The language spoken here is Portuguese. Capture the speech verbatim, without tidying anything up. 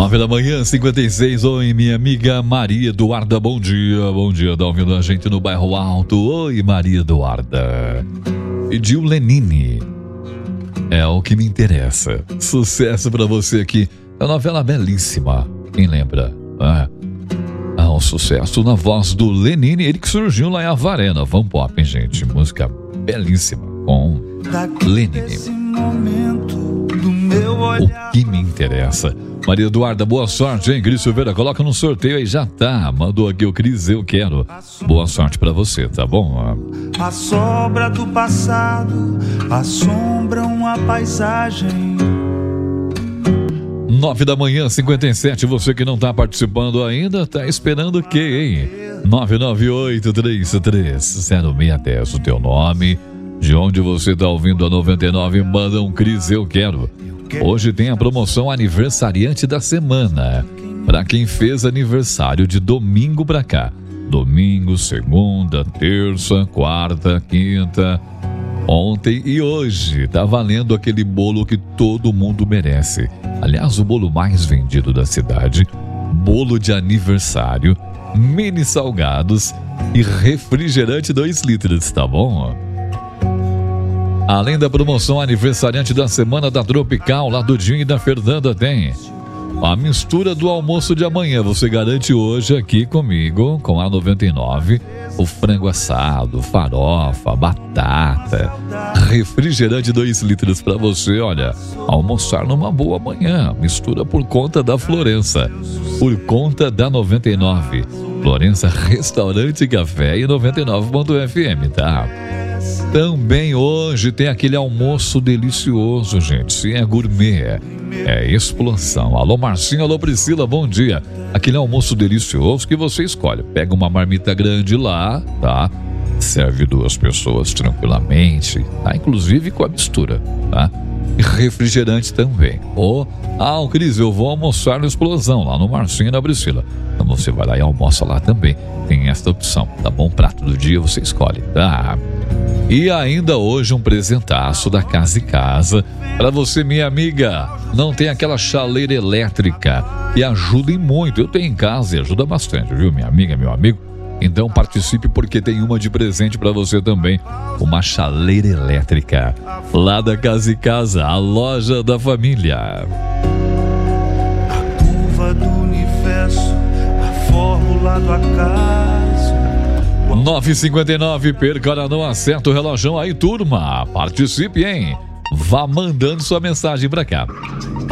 Nove da manhã, cinquenta e seis. Oi, minha amiga Maria Eduarda, bom dia. Bom dia, tá ouvindo a gente no Bairro Alto. Oi, Maria Eduarda. Pediu Lenine. É o que me interessa. Sucesso pra você aqui. É uma novela belíssima. Quem lembra? Ah, ah, um sucesso na voz do Lenine. Ele que surgiu lá em Avaré, Van Pop, hein, gente? Música belíssima com Lenine. O que me interessa. Maria Eduarda, boa sorte, hein? Cris Silveira, coloca no sorteio aí, já tá. Mandou aqui o Cris, eu quero. Boa sorte pra você, tá bom? A sobra do passado assombram a paisagem. Nove da manhã, cinquenta e sete. Você que não tá participando ainda, tá esperando o quê, hein? nove nove oito, três três zero seis um zero. O teu nome, de onde você tá ouvindo a noventa e nove, manda um Cris, eu quero. Hoje tem a promoção aniversariante da semana. Para quem fez aniversário de domingo pra cá. Domingo, segunda, terça, quarta, quinta. Ontem e hoje tá valendo aquele bolo que todo mundo merece. Aliás, o bolo mais vendido da cidade. Bolo de aniversário, mini salgados e refrigerante dois litros, tá bom? Além da promoção aniversariante da semana da Tropical, lá do Dinho e da Fernanda, tem a mistura do almoço de amanhã. Você garante hoje aqui comigo, com a noventa e nove, o frango assado, farofa, batata, refrigerante dois litros para você, olha, almoçar numa boa manhã. Mistura por conta da Florença, por conta da noventa e nove. Florença Restaurante, Café e noventa e nove ponto F M, tá? Também hoje tem aquele almoço delicioso, gente. Sim, é gourmet, é explosão. Alô Marcinho, alô Priscila, bom dia. Aquele almoço delicioso que você escolhe. Pega uma marmita grande lá, tá? Serve duas pessoas tranquilamente, tá? Inclusive com a mistura, tá? E refrigerante também. Ou, ah, o Cris, eu vou almoçar no Explosão, lá no Marcinho e na Priscila. Então você vai lá e almoça lá também. Tem esta opção, tá bom? Prato do dia você escolhe, tá? E ainda hoje um presentaço da Casa e Casa para você, minha amiga. Não tem aquela chaleira elétrica e ajuda em muito. Eu tenho em casa e ajuda bastante, viu, minha amiga, meu amigo? Então participe porque tem uma de presente para você também. Uma chaleira elétrica lá da Casa e Casa, a loja da família. A curva do universo, a fórmula do acaso. nove e cinquenta e nove, perca hora, não acerta o relógio aí, turma. Participe, hein? Vá mandando sua mensagem pra cá.